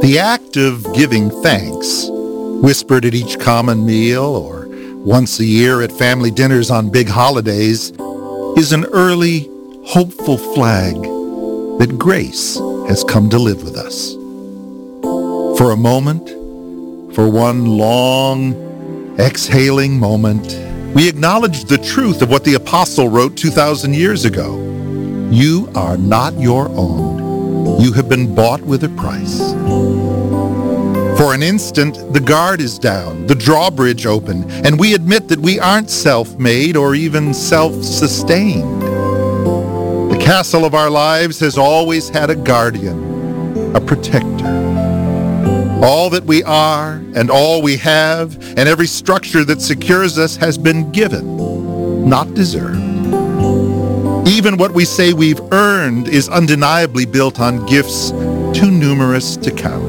The act of giving thanks, whispered at each common meal or once a year at family dinners on big holidays, is an early, hopeful flag that grace has come to live with us. For a moment, for one long, exhaling moment, we acknowledge the truth of what the apostle wrote 2,000 years ago. You are not your own. You have been bought with a price. For an instant, the guard is down, the drawbridge open, and we admit that we aren't self-made or even self-sustained. The castle of our lives has always had a guardian, a protector. All that we are and all we have and every structure that secures us has been given, not deserved. Even what we say we've earned is undeniably built on gifts too numerous to count.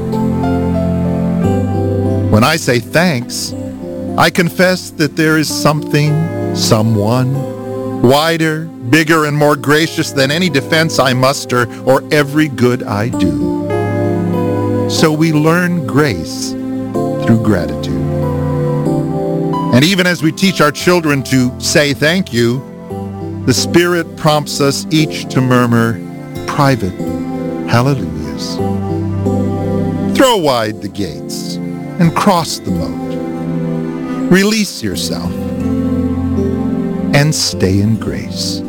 When I say thanks, I confess that there is something, someone, wider, bigger, and more gracious than any defense I muster or every good I do. So we learn grace through gratitude. And even as we teach our children to say thank you, the Spirit prompts us each to murmur private hallelujahs. Throw wide the gates and cross the moat. Release yourself and stay in grace.